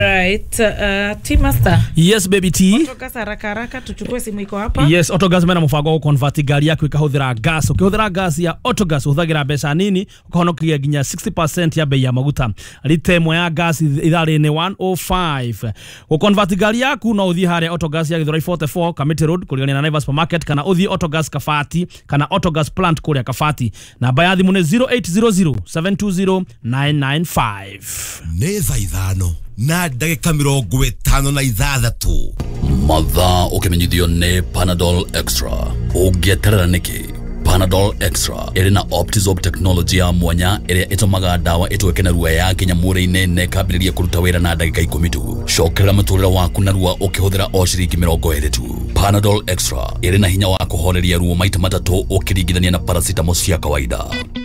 Right, T-Master. Yes, baby T. Autogas haraka tuchukue simu iko hapa. Yes, Autogas mena mufago convert gari yako ikahuthira gas. Ukihũthĩra gas ya Autogas uthagira mbeca nini, ukahonokia ginya 60% ya bei ya maguta. Lita ĩmwe ya gas ithari ni 105. Convert gari yaku no uthie hare Autogas ya Githurai 44 Committee Road kuligania na Naivas Supermarket kana uthie Autogas Kafati kana Autogas Plant kuria Kafati. Namba ya thimu ni 0800 720 995. Neza ithano na ndagika 56 Mathaa ukimenyithio ni Panadol Extra. Ũngĩeterera nĩkĩ? Panadol Extra ĩrĩ na Optizorb technology ya mwanya ĩrĩa ĩtũmaga ndawa ĩtweke na ruo ya kinya mwĩrĩ-inĩ na ĩkambĩrĩria kũruta wĩra na ndagĩka 10 tu. Cokerera mũtũrĩre waku na ruo ũkĩhũthĩra o ciringi 20 tu. Panadol Extra ĩrĩ na hinya wa kũhoreria ruo maita matatũ ũkĩringithania na paracetamol cia kawaida.